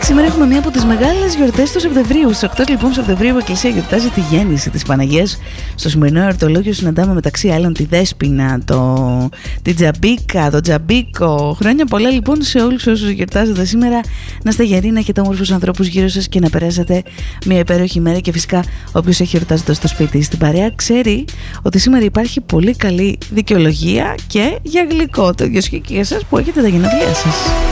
Σήμερα έχουμε μία από τις μεγάλες γιορτές του Σεπτεμβρίου. Στις 8 λοιπόν Σεπτεμβρίου η Εκκλησία γιορτάζει τη γέννηση της Παναγίας. Στο σημερινό εορτολόγιο συναντάμε μεταξύ άλλων τη Δέσποινα, την Τζαμπίκα, τον Τζαμπίκο. Χρόνια πολλά λοιπόν σε όλους όσους γιορτάζετε σήμερα. Να είστε γεροί, να έχετε όμορφους ανθρώπους γύρω σας και να περάσετε μια υπέροχη μέρα. Και φυσικά όποιος έχει γιορτάζοντα στο σπίτι στην παρέα ξέρει ότι σήμερα υπάρχει πολύ καλή δικαιολογία και για γλυκό. Το ίδιο και για εσάς που έχετε τα γενέθλιά σας.